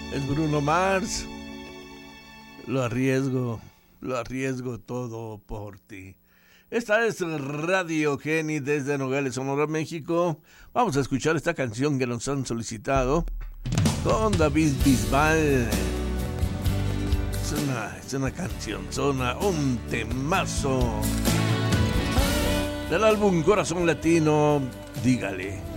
Es Bruno Mars. Lo arriesgo todo por ti. Esta es Radio Geni desde Nogales, Sonora, México. Vamos a escuchar esta canción que nos han solicitado con David Bisbal. Es una canción, un temazo del álbum Corazón Latino. Dígale.